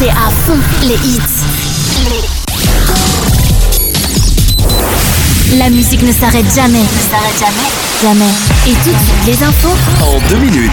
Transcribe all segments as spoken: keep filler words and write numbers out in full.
C'est à fond les hits. La musique ne s'arrête jamais. Ne s'arrête jamais. Jamais. Et tout de suite, les infos en deux minutes.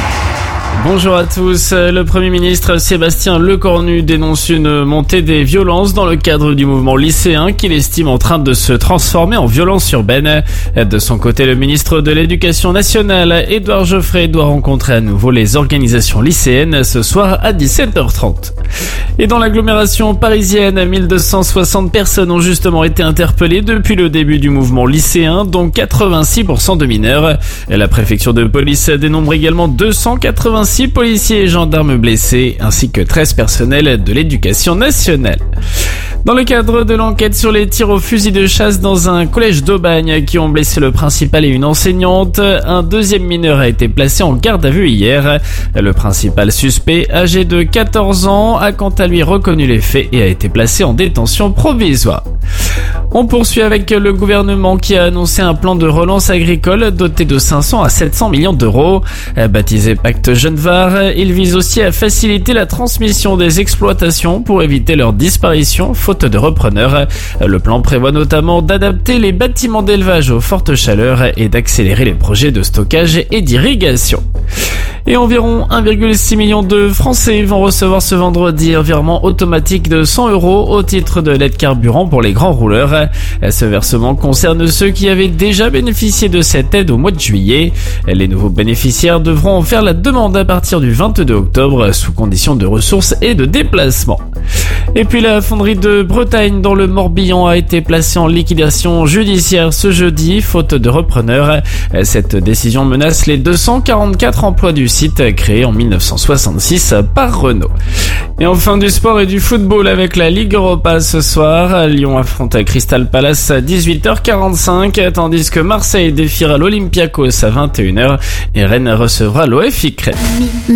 Bonjour à tous. Le Premier ministre Sébastien Lecornu dénonce une montée des violences dans le cadre du mouvement lycéen qu'il estime en train de se transformer en violence urbaine. De son côté, le ministre de l'Éducation nationale, Édouard Geoffrey, doit rencontrer à nouveau les organisations lycéennes ce soir à dix-sept heures trente. Et dans l'agglomération parisienne, mille deux cent soixante personnes ont justement été interpellées depuis le début du mouvement lycéen, dont quatre-vingt-six pour cent de mineurs. La préfecture de police dénombre également deux cent quatre-vingt-six policiers et gendarmes blessés, ainsi que treize personnels de l'éducation nationale. Dans le cadre de l'enquête sur les tirs au fusil de chasse dans un collège d'Aubagne qui ont blessé le principal et une enseignante, un deuxième mineur a été placé en garde à vue hier. Le principal suspect, âgé de quatorze ans, a quant à lui reconnu les faits et a été placé en détention provisoire. On poursuit avec le gouvernement qui a annoncé un plan de relance agricole doté de cinq cents à sept cents millions d'euros. Baptisé Pacte Jeune Var, il vise aussi à faciliter la transmission des exploitations pour éviter leur disparition faute de repreneurs. Le plan prévoit notamment d'adapter les bâtiments d'élevage aux fortes chaleurs et d'accélérer les projets de stockage et d'irrigation. Et environ un virgule six million de Français vont recevoir ce vendredi un virement automatique de cent euros au titre de l'aide carburant pour les grands rouleurs. Ce versement concerne ceux qui avaient déjà bénéficié de cette aide au mois de juillet. Les nouveaux bénéficiaires devront en faire la demande à partir du vingt-deux octobre sous condition de ressources et de déplacement. Et puis la fonderie de Bretagne dans le Morbihan a été placée en liquidation judiciaire ce jeudi, faute de repreneurs. Cette décision menace les deux cent quarante-quatre emplois du site créé en mille neuf cent soixante-six par Renault. Et enfin du sport et du football avec la Ligue Europa ce soir. Lyon affronte Crystal Palace à dix-huit heures quarante-cinq, tandis que Marseille défiera l'Olympiakos à vingt et une heures et Rennes recevra l'O F I Crète.